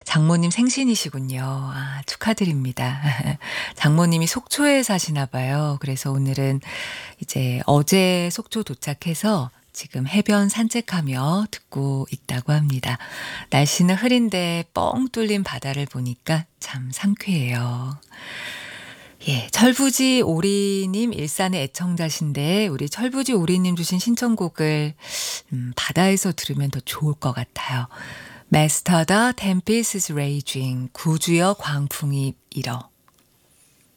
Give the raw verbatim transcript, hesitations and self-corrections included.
장모님 생신이시군요. 아 축하드립니다. 장모님이 속초에 사시나 봐요. 그래서 오늘은 이제 어제 속초 도착해서 지금 해변 산책하며 듣고 있다고 합니다. 날씨는 흐린데 뻥 뚫린 바다를 보니까 참 상쾌해요. 예. 철부지 오리님 일산의 애청자신데 우리 철부지 오리님 주신 신청곡을 음 바다에서 들으면 더 좋을 것 같아요. Master the Tempest is Raging. 구주여 광풍이 일어.